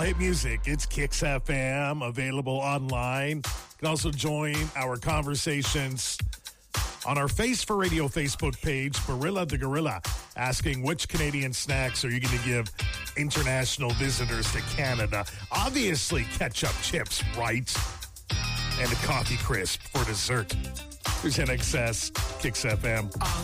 hit music. It's Kicks FM, available online. You can also join our conversations on our Face for Radio Facebook page, Barilla the Gorilla, asking which Canadian snacks are you going to give international visitors to Canada? Obviously, ketchup chips, right? And a coffee crisp for dessert. Here's NXS, Kicks FM.